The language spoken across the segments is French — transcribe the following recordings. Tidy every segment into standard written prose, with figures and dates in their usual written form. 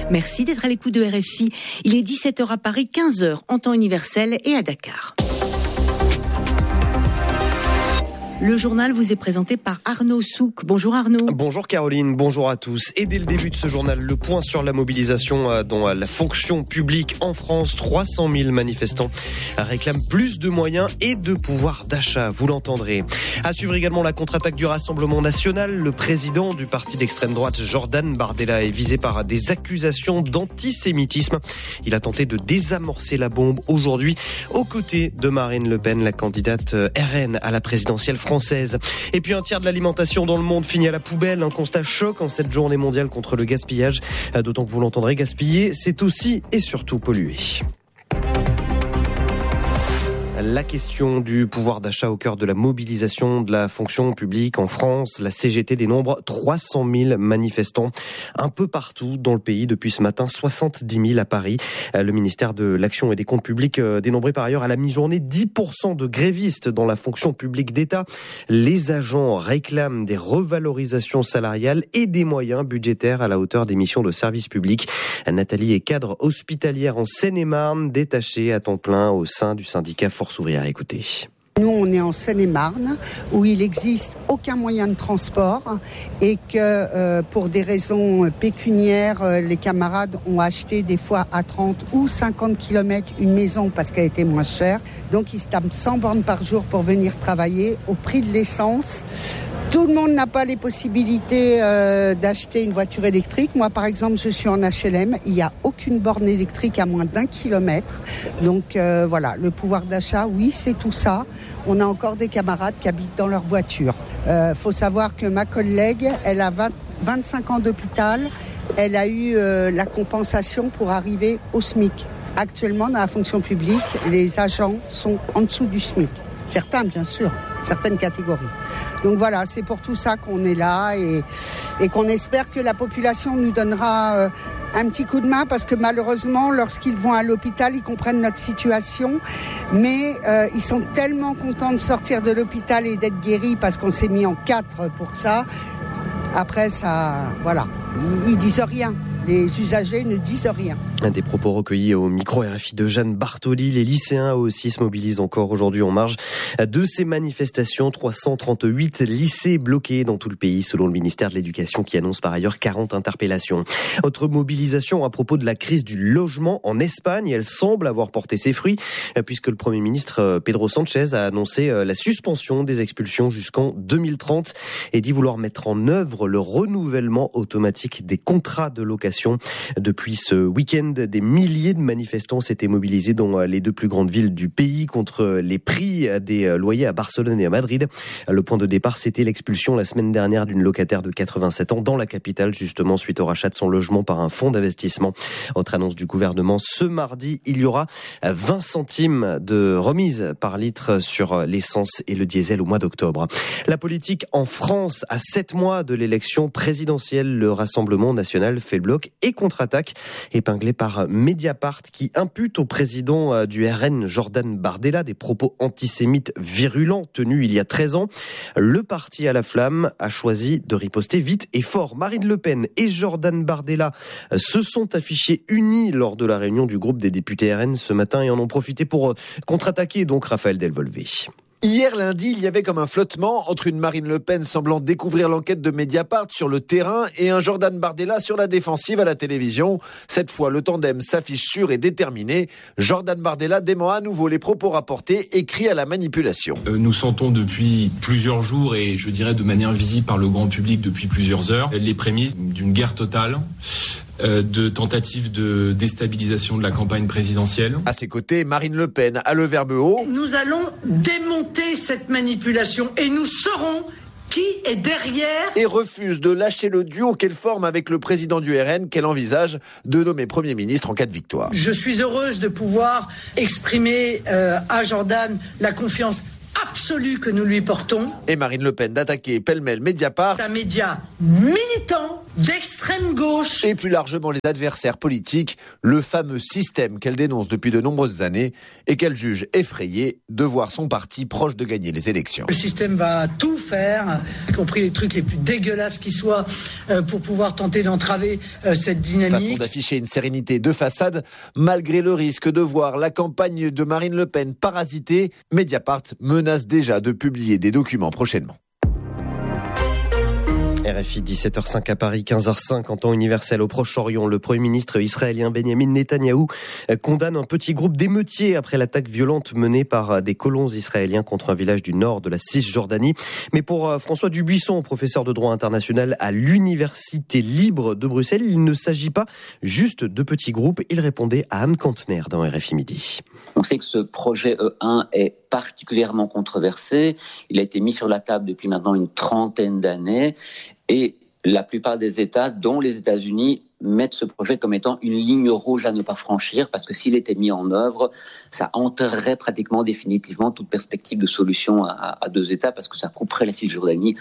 Merci d'être à l'écoute de RFI. Il est 17h à Paris, 15h en temps universel et à Dakar. Le journal vous est présenté par Arnaud Souk. Bonjour Arnaud. Bonjour Caroline, bonjour à tous. Et dès le début de ce journal, le point sur la mobilisation dans la fonction publique en France. 300 000 manifestants réclament plus de moyens et de pouvoir d'achat, vous l'entendrez. À suivre également la contre-attaque du Rassemblement national. Le président du parti d'extrême droite, Jordan Bardella, est visé par des accusations d'antisémitisme. Il a tenté de désamorcer la bombe aujourd'hui aux côtés de Marine Le Pen, la candidate RN à la présidentielle française. Et puis un tiers de l'alimentation dans le monde finit à la poubelle. Un constat choc en cette journée mondiale contre le gaspillage. D'autant que vous l'entendrez, gaspiller, c'est aussi et surtout polluer. La question du pouvoir d'achat au cœur de la mobilisation de la fonction publique en France. La CGT dénombre 300 000 manifestants un peu partout dans le pays depuis ce matin, 70 000 à Paris. Le ministère de l'Action et des Comptes publics dénombrait par ailleurs à la mi-journée 10% de grévistes dans la fonction publique d'État. Les agents réclament des revalorisations salariales et des moyens budgétaires à la hauteur des missions de service public. Nathalie est cadre hospitalière en Seine-et-Marne, détachée à temps plein au sein du syndicat Force ouvrière. Écoutez. Nous, on est en Seine-et-Marne, où il n'existe aucun moyen de transport et que pour des raisons pécuniaires, les camarades ont acheté des fois à 30 ou 50 km une maison parce qu'elle était moins chère. Donc, ils se tapent 100 bornes par jour pour venir travailler au prix de l'essence. Tout le monde n'a pas les possibilités d'acheter une voiture électrique. Moi, par exemple, je suis en HLM. Il n'y a aucune borne électrique à moins d'1 kilomètre. Donc voilà, le pouvoir d'achat, oui, c'est tout ça. On a encore des camarades qui habitent dans leur voiture. Faut savoir que ma collègue, elle a 25 ans d'hôpital. Elle a eu la compensation pour arriver au SMIC. Actuellement, dans la fonction publique, les agents sont en dessous du SMIC. Certains, bien sûr, certaines catégories. Donc voilà, c'est pour tout ça qu'on est là et qu'on espère que la population nous donnera un petit coup de main parce que malheureusement, lorsqu'ils vont à l'hôpital, ils comprennent notre situation. Mais ils sont tellement contents de sortir de l'hôpital et d'être guéris parce qu'on s'est mis en 4 pour ça. Après, ça, voilà, ils disent rien. Les usagers ne disent rien. Des propos recueillis au micro RFI de Jeanne Bartoli. Les lycéens aussi se mobilisent encore aujourd'hui en marge de ces manifestations. 338 lycées bloqués dans tout le pays selon le ministère de l'Éducation qui annonce par ailleurs 40 interpellations. Autre mobilisation à propos de la crise du logement en Espagne. Elle semble avoir porté ses fruits puisque le Premier ministre Pedro Sánchez a annoncé la suspension des expulsions jusqu'en 2030 et dit vouloir mettre en œuvre le renouvellement automatique des contrats de location. Depuis ce week-end, des milliers de manifestants s'étaient mobilisés dans les deux plus grandes villes du pays contre les prix des loyers à Barcelone et à Madrid. Le point de départ, c'était l'expulsion la semaine dernière d'une locataire de 87 ans dans la capitale, justement suite au rachat de son logement par un fonds d'investissement. Autre annonce du gouvernement, ce mardi, il y aura 20 centimes de remise par litre sur l'essence et le diesel au mois d'octobre. La politique en France, à 7 mois de l'élection présidentielle, le Rassemblement national fait le bloc et contre-attaque, épinglé par Mediapart qui impute au président du RN, Jordan Bardella, des propos antisémites virulents tenus il y a 13 ans. Le parti à la flamme a choisi de riposter vite et fort. Marine Le Pen et Jordan Bardella se sont affichés unis lors de la réunion du groupe des députés RN ce matin et en ont profité pour contre-attaquer donc Raphaël Delvolvé. Hier lundi, il y avait comme un flottement entre une Marine Le Pen semblant découvrir l'enquête de Mediapart sur le terrain et un Jordan Bardella sur la défensive à la télévision. Cette fois, le tandem s'affiche sûr et déterminé. Jordan Bardella dément à nouveau les propos rapportés et crie à la manipulation. Nous sentons depuis plusieurs jours et je dirais de manière visible par le grand public depuis plusieurs heures les prémices d'une guerre totale. De tentatives de déstabilisation de la campagne présidentielle. À ses côtés, Marine Le Pen a le verbe haut. Nous allons démonter cette manipulation et nous saurons qui est derrière. Et refuse de lâcher le duo qu'elle forme avec le président du RN qu'elle envisage de nommer Premier ministre en cas de victoire. Je suis heureuse de pouvoir exprimer à Jordan la confiance absolue que nous lui portons. Et Marine Le Pen d'attaquer pêle-mêle Mediapart, Un média militant d'extrême gauche. et plus largement les adversaires politiques, le fameux système qu'elle dénonce depuis de nombreuses années et qu'elle juge effrayée de voir son parti proche de gagner les élections. Le système va tout faire, y compris les trucs les plus dégueulasses qui soient, pour pouvoir tenter d'entraver cette dynamique. Façon d'afficher une sérénité de façade, malgré le risque de voir la campagne de Marine Le Pen parasitée. Mediapart menace déjà de publier des documents prochainement. RFI 17h05 à Paris, 15h05 en temps universel au Proche-Orient. Le Premier ministre israélien Benjamin Netanyahou condamne un petit groupe d'émeutiers après l'attaque violente menée par des colons israéliens contre un village du nord de la Cisjordanie. Mais pour François Dubuisson, professeur de droit international à l'Université libre de Bruxelles, il ne s'agit pas juste de petits groupes. Il répondait à Anne Kantner dans RFI Midi. On sait que ce projet E1 est particulièrement controversé. Il a été mis sur la table depuis maintenant une trentaine d'années et la plupart des États, dont les États-Unis, mettent ce projet comme étant une ligne rouge à ne pas franchir parce que s'il était mis en œuvre, ça enterrerait pratiquement définitivement toute perspective de solution à deux États parce que ça couperait la Cisjordanie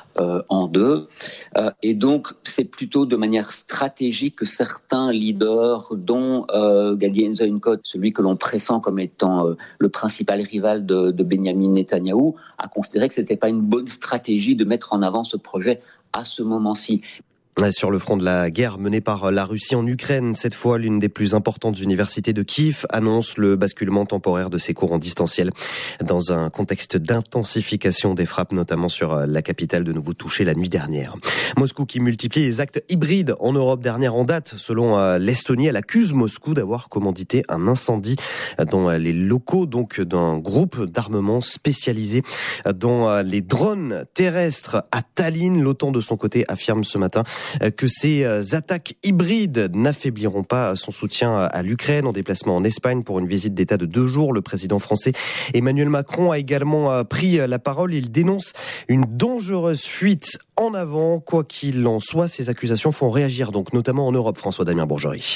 en deux. Et donc, c'est plutôt de manière stratégique que certains leaders, dont Gadi Eisenkot, celui que l'on pressent comme étant le principal rival de Benjamin Netanyahou, a considéré que c'était pas une bonne stratégie de mettre en avant ce projet à ce moment-ci. Sur le front de la guerre menée par la Russie en Ukraine, cette fois, l'une des plus importantes universités de Kiev annonce le basculement temporaire de ses cours en distanciel dans un contexte d'intensification des frappes, notamment sur la capitale de nouveau touchée la nuit dernière. Moscou qui multiplie les actes hybrides en Europe. Dernière en date, selon l'Estonie, elle accuse Moscou d'avoir commandité un incendie dans les locaux donc d'un groupe d'armement spécialisé dans les drones terrestres à Tallinn. L'OTAN de son côté affirme ce matin que ces attaques hybrides n'affaibliront pas son soutien à l'Ukraine. En déplacement en Espagne pour une visite d'État de 2 jours, le président français Emmanuel Macron a également pris la parole. Il dénonce une dangereuse fuite en avant. Quoi qu'il en soit, ces accusations font réagir donc notamment en Europe. François-Damien Bourgerie.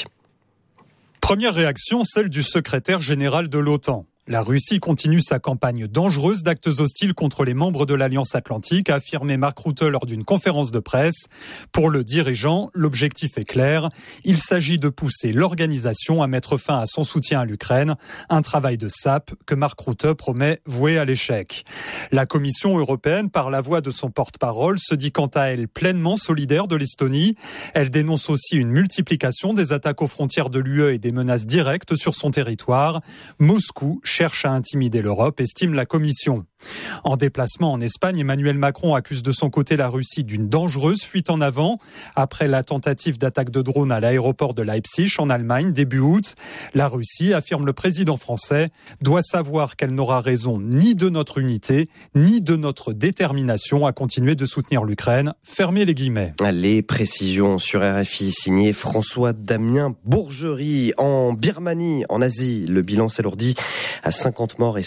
Première réaction, celle du secrétaire général de l'OTAN. La Russie continue sa campagne dangereuse d'actes hostiles contre les membres de l'Alliance Atlantique, a affirmé Mark Rutte lors d'une conférence de presse. Pour le dirigeant, l'objectif est clair. Il s'agit de pousser l'organisation à mettre fin à son soutien à l'Ukraine, un travail de sape que Mark Rutte promet voué à l'échec. La Commission européenne, par la voix de son porte-parole, se dit quant à elle pleinement solidaire de l'Estonie. Elle dénonce aussi une multiplication des attaques aux frontières de l'UE et des menaces directes sur son territoire. Moscou cherche à intimider l'Europe, estime la Commission. En déplacement en Espagne, Emmanuel Macron accuse de son côté la Russie d'une dangereuse fuite en avant. Après la tentative d'attaque de drone à l'aéroport de Leipzig en Allemagne début août, la Russie, affirme le président français, doit savoir qu'elle n'aura raison ni de notre unité, ni de notre détermination à continuer de soutenir l'Ukraine. Fermez les guillemets. Les précisions sur RFI signé François-Damien Bourgerie. En Birmanie, en Asie, le bilan s'alourdit à 50 morts et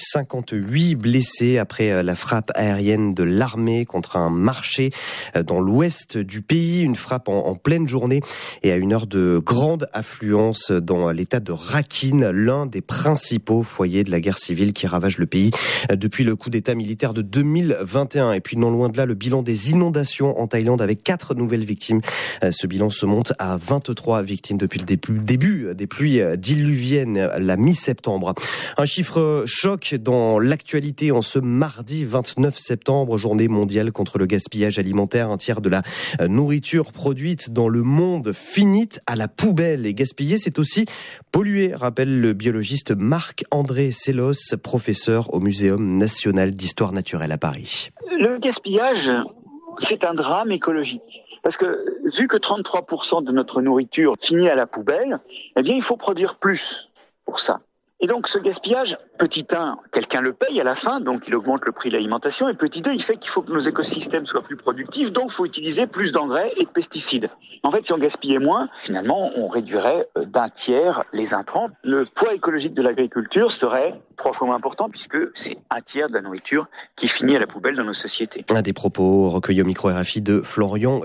58 blessés après la frappe aérienne de l'armée contre un marché dans l'ouest du pays. Une frappe en pleine journée et à une heure de grande affluence dans l'état de Rakhine, l'un des principaux foyers de la guerre civile qui ravage le pays depuis le coup d'état militaire de 2021. Et puis non loin de là, le bilan des inondations en Thaïlande avec 4 nouvelles victimes. Ce bilan se monte à 23 victimes depuis le début des pluies diluviennes la mi-septembre. Un chiffre choc dans l'actualité en ce mardi 29 septembre, journée mondiale contre le gaspillage alimentaire. Un tiers de la nourriture produite dans le monde finit à la poubelle. Et gaspiller, c'est aussi polluer, rappelle le biologiste Marc-André Sellos, professeur au Muséum national d'histoire naturelle à Paris. Le gaspillage, c'est un drame écologique. Parce que vu que 33% de notre nourriture finit à la poubelle, eh bien il faut produire plus pour ça. Et donc ce gaspillage, petit 1, quelqu'un le paye à la fin, donc il augmente le prix de l'alimentation, et petit 2, il fait qu'il faut que nos écosystèmes soient plus productifs, donc il faut utiliser plus d'engrais et de pesticides. En fait, si on gaspillait moins, finalement, on réduirait d'un tiers les intrants. Le poids écologique de l'agriculture serait 3 fois moins important, puisque c'est un tiers de la nourriture qui finit à la poubelle dans nos sociétés. Un des propos recueillis au micro RFI de Florent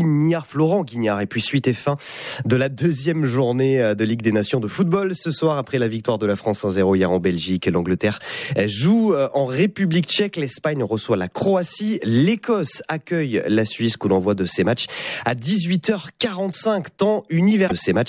Guignard. Et puis suite et fin de la 2e journée de Ligue des Nations de football ce soir, après la victoire de la France France 1-0 hier en Belgique. L'Angleterre joue en République tchèque. L'Espagne reçoit la Croatie. L'Écosse accueille la Suisse. Coup d'envoi de ces matchs à 18h45, temps univers de ces matchs.